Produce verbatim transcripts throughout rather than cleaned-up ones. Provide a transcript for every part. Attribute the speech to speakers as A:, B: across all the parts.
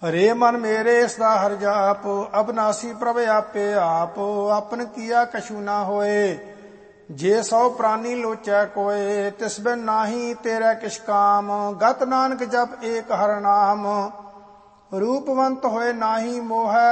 A: ਰੇ ਮਨ ਮੇਰੇ ਸਦਾ ਹਰਿ ਜਾਪ, ਅਬਨਾਸੀ ਪ੍ਰਭ ਆਪੇ ਆਪ। ਆਪਨ ਕੀਆ ਕਛੂ ਨਾ ਹੋਏ, ਜੇ ਸੌ ਪ੍ਰਾਨੀ ਲੋਚੈ ਕੋਏ। ਤਿਸ ਬਿਨ ਨਾਹੀ ਤੇਰੇ ਕਿਛ ਕਾਮ, ਗਤ ਨਾਨਕ ਜਪ ਏਕ ਹਰਿ ਨਾਮ। ਰੂਪਵੰਤ ਹੋਏ ਨਾਹੀ ਮੋਹੈ,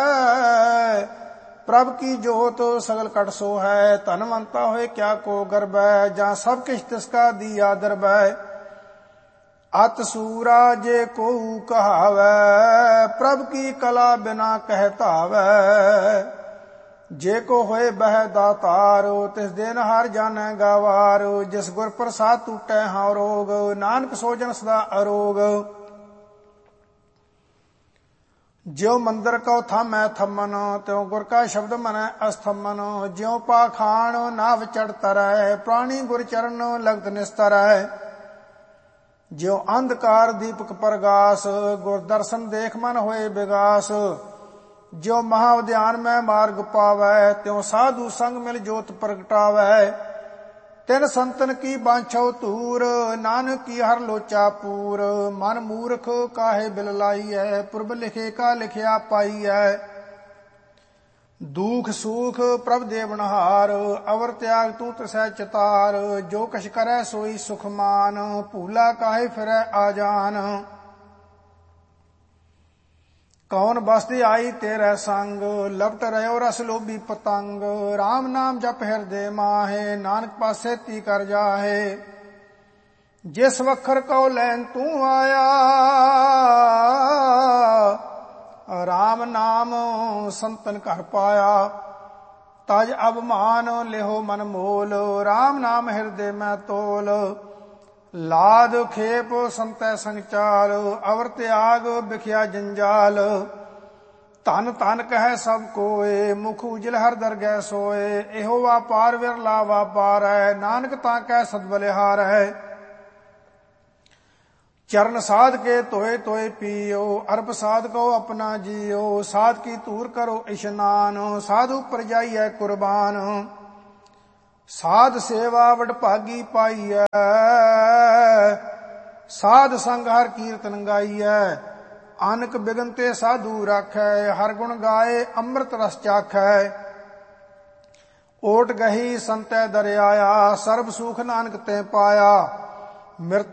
A: ਪ੍ਰਭ ਕੀ ਜੋਤ ਸਗਲ ਕਟ ਸੋਹੈ। ਧਨਵੰਤਾ ਹੋਏ ਕਿਆ ਕੋ ਗਰਬੈ, ਜਾਂ ਸਭ ਕਿਛ ਤਿਸਕਾ ਦੀਆ ਦਰਬੈ। ਅਤ ਸੂਰਾ ਜੇ ਕੋਊ ਕਹਾਵੈ, ਪ੍ਰਭ ਕੀ ਕਲਾ ਬਿਨਾ ਕਹਿ ਧਾਵੈ। ਜੇ ਕੋ ਹੋਏ ਬਹਿ ਦਾਤਾਰ, ਤਿਸ ਦਿਨ ਹਰ ਜਾਣੈ ਗਾਵਾਰ। ਜਿਸ ਗੁਰ ਪ੍ਰਸਾਦ ਟੂਟੈ ਹਾਂ ਰੋਗ, ਨਾਨਕ ਸੋ ਜਨ ਸਦਾ ਅਰੋਗ। ਜਿਉ ਮੰਦਰ ਕਉ ਥਾਮੈ ਥੰਮਨ, ਤਿਉ ਗੁਰ ਕਾ ਸ਼ਬਦ ਮਨੈ ਅਸਥੰਮਨ। ਜਿਉ ਪਾਖਾਣ ਨਾਵ ਚੜ੍ਹ ਤਰੈ, ਪ੍ਰਾਣੀ ਗੁਰ ਚਰਨ ਲਗਤ ਨਿਸਤਰੈ। ਜਿਉ ਅੰਧਕਾਰ ਦੀਪਕ ਪ੍ਰਗਾਸ, ਗੁਰ ਦਰਸ਼ਨ ਦੇਖ ਮਨ ਹੋਏ ਵਿਗਾਸ। ਜਿਉ ਮਹਾ ਉਦਿਆਨ ਮੈਂ ਮਾਰਗ ਪਾਵੈ, ਤਿਉ ਸਾਧੂ ਸੰਗ ਮਿਲ ਜੋਤ ਪ੍ਰਗਟਾਵੈ। ਤਿਨ ਸੰਤਨ ਕੀ ਬਾਂਛਉ ਧੂਰ, ਨਾਨਕ ਕੀ ਹਰ ਲੋਚਾ ਪੂਰ। ਮਨ ਮੂਰਖ ਕਾਹੇ ਬਿਲ ਲਾਈਐ, ਪੁਰਬ ਲਿਖੇ ਕਾ ਲਿਖਿਆ ਪਾਈਐ। ਦੁਖ ਸੂਖ ਪ੍ਰਭ ਦੇਵਨਹਾਰ, ਅਵਰ ਤਿਆਗ ਤੂੰ ਤਸੈ ਚਿਤਾਰ। ਜੋ ਕਛ ਕਰੈ ਸੋਈ ਸੁਖ ਮਾਨ, ਭੂਲਾ ਕਾਹੇ ਫਿਰੈ ਆਜਾਨ। ਕੌਣ ਬਸਤੀ ਆਈ ਤੇਰੇ ਸੰਗ, ਲਪਟ ਰਹਿਓ ਰਸ ਲੋਭੀ ਪਤੰਗ। ਰਾਮ ਨਾਮ ਜਪ ਹਿਰਦੇ ਮਾਹੇ, ਨਾਨਕ ਪਾਸੇ ਤੀ ਕਰ ਜਾਹੇ। ਜਿਸ ਵਖਰ ਕਉ ਲੈਨ ਤੂੰ ਆਇਆ, ਰਾਮ ਨਾਮ ਸੰਤਨ ਘਰ ਪਾਇਆ। ਤਜ ਅਭਮਾਨ ਲਿਹੋ ਮਨ ਮੋਲ, ਰਾਮ ਨਾਮ ਹਿਰਦੇ ਮੈਂ ਤੋਲ। ਲਾਦ ਖੇਪ ਸੰਤੈ ਸੰਗ ਚਾਲ, ਅਵਰ ਤਿਆਗ ਬਿਖਿਆ ਜੰਜਾਲ। ਧਨ ਧਨ ਕਹਿ ਸਭ ਕੋਏ, ਮੁਖ ਉਜਲ ਹਰ ਦਰਗਹਿ ਸੋਏ। ਇਹੋ ਵਾਪਾਰ ਵਿਰਲਾ ਵਾਪਾਰ ਹੈ, ਨਾਨਕ ਤਾਂ ਕਹਿ ਸਦ ਬਲਿਹਾਰ ਹੈ। ਚਰਨ ਸਾਧ ਕੇ ਧੋਏ ਧੋਏ ਪੀਓ, ਅਰਪ ਸਾਧ ਕੋ ਆਪਣਾ ਜੀਓ। ਸਾਧ ਕੀ ਧੂਰ ਕਰੋ ਇਸ਼ਨਾਨ, ਸਾਧੂ ਪਰ ਜਾਈਐ ਕੁਰਬਾਨ। ਸਾਧ ਸੇਵਾ ਵਡਭਾਗੀ ਪਾਈਐ, ਸਾਧ ਸੰਗ ਹਰ ਕੀਰਤਨ ਗਾਈਐ। ਅਨਕ ਬਿਗਨ ਤੇ ਸਾਧੂ ਰਾਖੈ, ਹਰ ਗੁਣ ਗਾਏ ਅੰਮ੍ਰਿਤ ਰਸ ਚਾਖੈ। ਓਟ ਗਹੀ ਸੰਤੈ ਦਰਿਆਇਆ, ਸਰਬ ਸੁਖ ਨਾਨਕ ਤੇ ਪਾਇਆ। ਮਿਰਤ